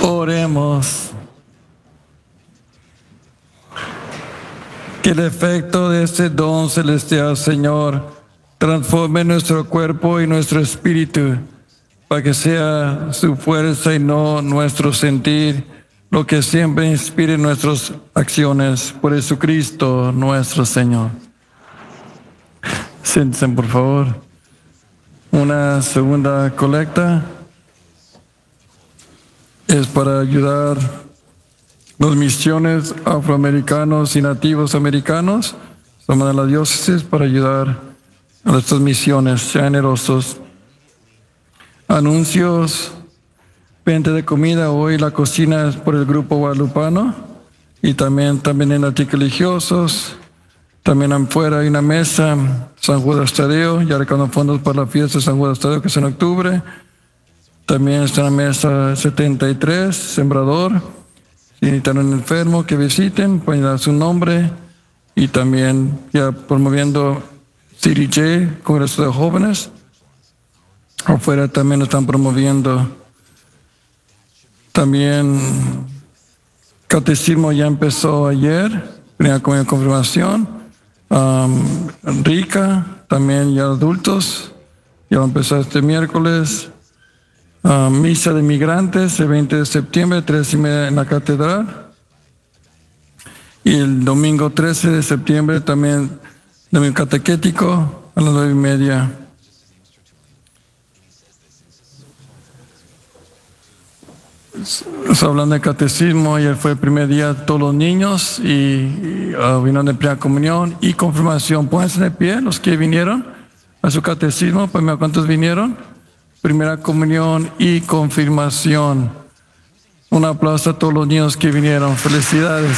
Oremos. Que el efecto de este don celestial, Señor, transforme nuestro cuerpo y nuestro espíritu, para que sea su fuerza y no nuestro sentir, lo que siempre inspire nuestras acciones. Por Jesucristo nuestro Señor. Siéntense, por favor. Una segunda colecta es para ayudar las misiones afroamericanos y nativos americanos. Somos de la diócesis para ayudar a estas misiones. Sean generosos. Anuncios. Venta de comida. Hoy la cocina es por el grupo guadalupano. Y también en artículos religiosos. También afuera hay una mesa. San Judas Tadeo. Ya recaudando fondos para la fiesta de San Judas Tadeo, que es en octubre. También está en la mesa 73, Sembrador. Si necesitan un enfermo que visiten, pueden dar su nombre. Y también ya promoviendo CDJ, Congreso de Jóvenes. Afuera también lo están promoviendo. También Catecismo ya empezó ayer, primera comunión de confirmación. Rica, también ya adultos, ya va a empezar este miércoles. Misa de migrantes, el 20 de septiembre, 3:30 en la catedral. Y el domingo 13 de septiembre también, domingo catequético, a las 9:30. Hablando de catecismo, ayer fue el primer día de todos los niños y vinieron de primera comunión y confirmación. Pónganse de pie los que vinieron a su catecismo, pues mira cuántos vinieron. Primera comunión y confirmación. Un aplauso a todos los niños que vinieron. Felicidades.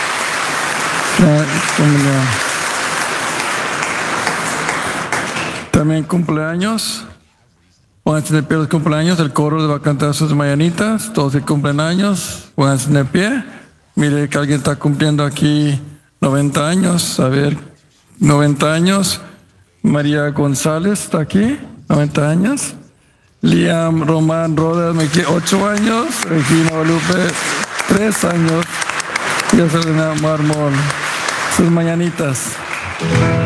También cumpleaños. Pónganse de pie los cumpleaños. El coro va a cantar sus mañanitas. Todos que cumplen años. Pónganse de pie. Mire que alguien está cumpliendo aquí 90 años. A ver, 90 años. María González está aquí. 90 años. Liam Román Rodas, 8 años. Regina Guadalupe, 3 años. Y Selena Mármol, sus mañanitas.